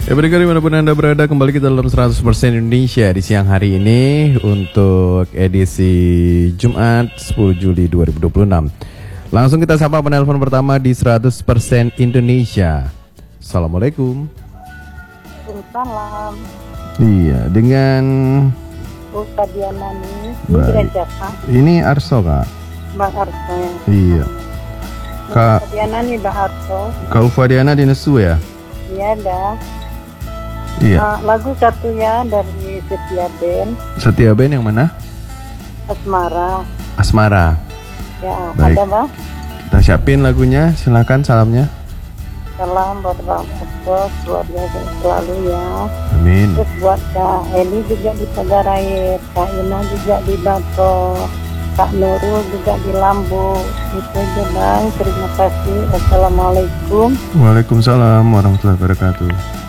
Ya, pendengar dimanapun Anda berada, kembali kita dalam 100% Indonesia di siang hari ini untuk edisi Jumat 10 Juli 2026. Langsung kita sapa penelpon pertama di 100% Indonesia. Assalamualaikum. Waalaikumsalam. Iya, dengan Ustaz Diana nih. Ini Baik. siapa? Ini Arso, Kak. Mbak Arso ya. Iya. Kak Ustaz Diana nih Mbak Arso. Kak Ufadiana di Nesu ya? Iya dah. Iya. Lagu satu ya dari Setia Band, Setia Band yang mana? Asmara. Asmara. Ya, Baik. ada Mbak. Kita siapin lagunya, silakan salamnya. Salam buat Mbak Arso, luar biasa selalu ya. Amin. Terus buat Kak Eli juga di Pagarair, Kak Ina juga di Bato, Kak Nurul juga di Lambu. Itu aja Bang, terima kasih. Assalamualaikum. Waalaikumsalam warahmatullahi wabarakatuh.